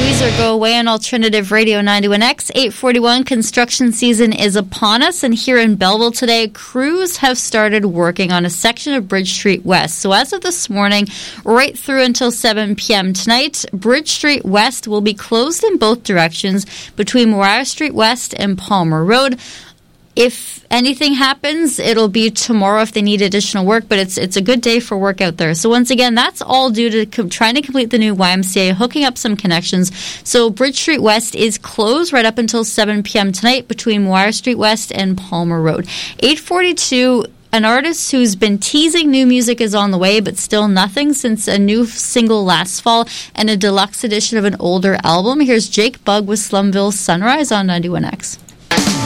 Weezer Go Away on Alternative Radio 91X. 8:41, construction season is upon us, and here in Belleville today, crews have started working on a section of Bridge Street West. So as of this morning, right through until 7 p.m. tonight, Bridge Street West will be closed in both directions between Moriah Street West and Palmer Road. If anything happens, it'll be tomorrow if they need additional work, but it's a good day for work out there. So once again, that's all due to trying to complete the new YMCA, hooking up some connections. So Bridge Street West is closed right up until 7 p.m. tonight between Moriah Street West and Palmer Road. 8:42. An artist who's been teasing new music is on the way, but still nothing since a new single last fall and a deluxe edition of an older album. Here's Jake Bugg with Slumville Sunrise on 91X.